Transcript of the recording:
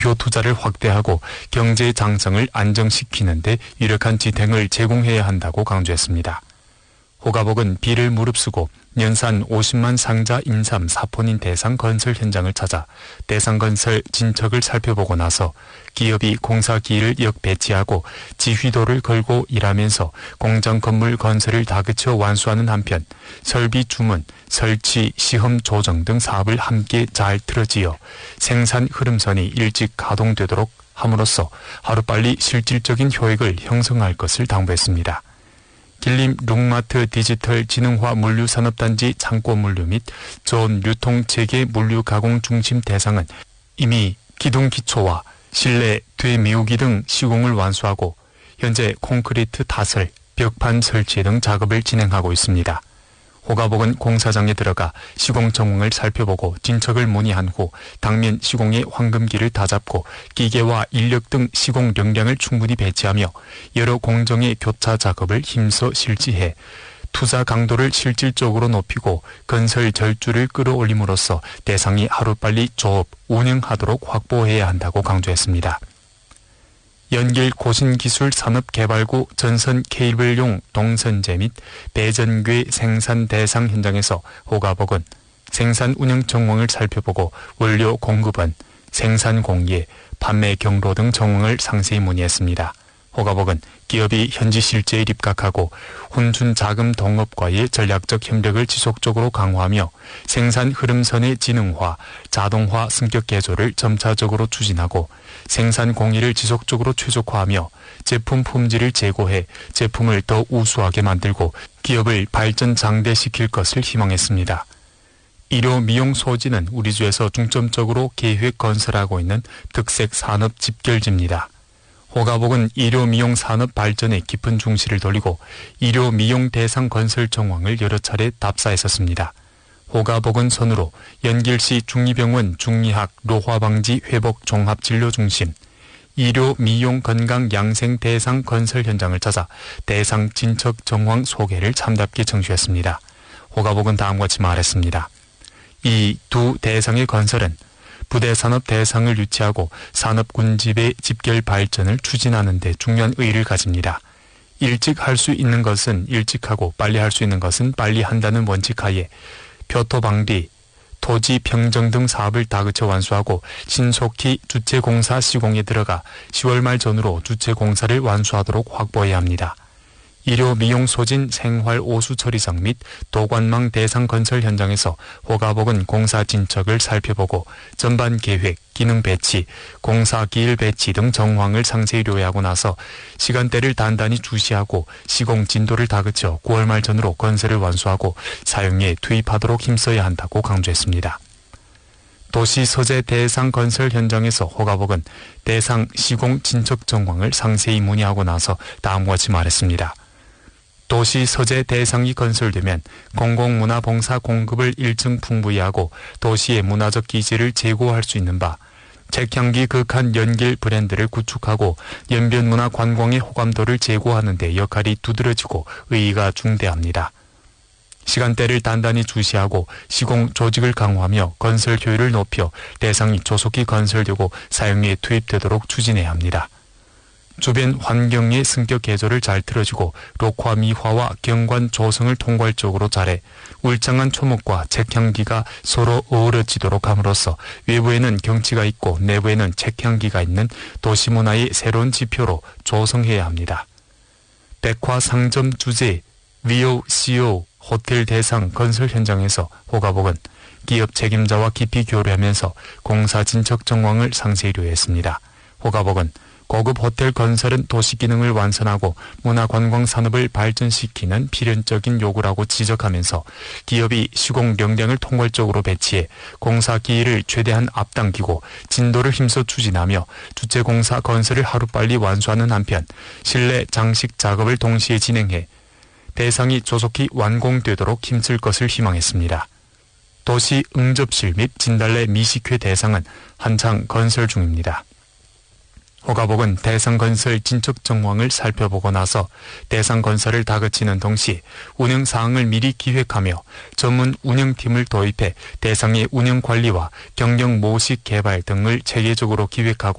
투자를 확대하고 경제 장성을 안정시키는 데 유력한 지탱을 제공해야 한다고 강조했습니다. 호가복은 비를 무릅쓰고 연산 50만 상자 인삼 사포닌 대상 건설 현장을 찾아 대상 건설 진척을 살펴보고 나서 기업이 공사 기일을 역배치하고 지휘도를 걸고 일하면서 공장 건물 건설을 다그쳐 완수하는 한편 설비 주문, 설치, 시험 조정 등 사업을 함께 잘 틀어지어 생산 흐름선이 일찍 가동되도록 함으로써 하루빨리 실질적인 효익을 형성할 것을 당부했습니다. 길림 룩마트 디지털 지능화 물류산업단지 창고물류 및 전 유통체계 물류 가공 중심 대상은 이미 기둥 기초와 실내 되미우기 등 시공을 완수하고 현재 콘크리트 타설, 벽판 설치 등 작업을 진행하고 있습니다. 호가복은 공사장에 들어가 시공 정황을 살펴보고 진척을 문의한 후 당면 시공의 황금기를 다잡고 기계와 인력 등 시공 역량을 충분히 배치하며 여러 공정의 교차 작업을 힘써 실시해 투자 강도를 실질적으로 높이고 건설 절주를 끌어올림으로써 대상이 하루빨리 조업, 운영하도록 확보해야 한다고 강조했습니다. 연길 고신기술산업개발구 전선 케이블용 동선제 및 배전괴 생산 대상 현장에서 호가복은 생산 운영 정황을 살펴보고 원료 공급원, 생산 공예, 판매 경로 등 정황을 상세히 문의했습니다. 호가복은 기업이 현지 실제에 입각하고 혼준 자금 동업과의 전략적 협력을 지속적으로 강화하며 생산 흐름선의 지능화, 자동화 승격 개조를 점차적으로 추진하고 생산 공의를 지속적으로 최적화하며 제품 품질을 제고해 제품을 더 우수하게 만들고 기업을 발전 장대시킬 것을 희망했습니다. 의료 미용 소지는 우리 주에서 중점적으로 계획 건설하고 있는 특색 산업 집결지입니다. 호가복은 의료 미용 산업 발전에 깊은 중시를 돌리고 의료 미용 대상 건설 정황을 여러 차례 답사했었습니다. 호가복은 선으로 연길시 중리병원 중리학 노화방지 회복 종합진료중심, 의료 미용 건강 양생 대상 건설 현장을 찾아 대상 진척 정황 소개를 참답게 청취했습니다. 호가복은 다음과 같이 말했습니다. 이 두 대상의 건설은 부대산업 대상을 유치하고 산업군집의 집결 발전을 추진하는 데 중요한 의의를 가집니다. 일찍 할 수 있는 것은 일찍 하고 빨리 할 수 있는 것은 빨리 한다는 원칙하에 표토방리, 토지 평정 등 사업을 다그쳐 완수하고 신속히 주체공사 시공에 들어가 10월 말 전후로 주체공사를 완수하도록 확보해야 합니다. 의료 미용 소진 생활 오수 처리장 및 도관망 대상 건설 현장에서 호가복은 공사 진척을 살펴보고 전반 계획, 기능 배치, 공사 기일 배치 등 정황을 상세히 요약하고 나서 시간대를 단단히 주시하고 시공 진도를 다그쳐 9월 말 전후로 건설을 완수하고 사용에 투입하도록 힘써야 한다고 강조했습니다. 도시 서재 대상 건설 현장에서 호가복은 대상 시공 진척 정황을 상세히 문의하고 나서 다음과 같이 말했습니다. 도시 서재 대상이 건설되면 공공문화봉사 공급을 일정 풍부히 하고 도시의 문화적 기질을 제고할 수 있는 바, 책향기 극한 연길 브랜드를 구축하고 연변문화 관광의 호감도를 제고하는 데 역할이 두드러지고 의의가 중대합니다. 시간대를 단단히 주시하고 시공 조직을 강화하며 건설 효율을 높여 대상이 조속히 건설되고 사용에 투입되도록 추진해야 합니다. 주변 환경의 승격 개조를 잘 틀어주고 녹화 미화와 경관 조성을 통괄적으로 잘해 울창한 초목과 책향기가 서로 어우러지도록 함으로써 외부에는 경치가 있고 내부에는 책향기가 있는 도시문화의 새로운 지표로 조성해야 합니다. 백화 상점 주재, VOCO, 호텔 대상 건설 현장에서 호가복은 기업 책임자와 깊이 교류하면서 공사 진척 정황을 상세히 요했습니다. 호가복은 고급 호텔 건설은 도시 기능을 완선하고 문화관광 산업을 발전시키는 필연적인 요구라고 지적하면서 기업이 시공 역량을 통괄적으로 배치해 공사 기일을 최대한 앞당기고 진도를 힘써 추진하며 주체공사 건설을 하루빨리 완수하는 한편 실내 장식 작업을 동시에 진행해 대상이 조속히 완공되도록 힘쓸 것을 희망했습니다. 도시 응접실 및 진달래 미식회 대상은 한창 건설 중입니다. 호가복은 대상건설 진척 정황을 살펴보고 나서 대상건설을 다그치는 동시 운영 사항을 미리 기획하며 전문 운영팀을 도입해 대상의 운영 관리와 경영 모식 개발 등을 체계적으로 기획하고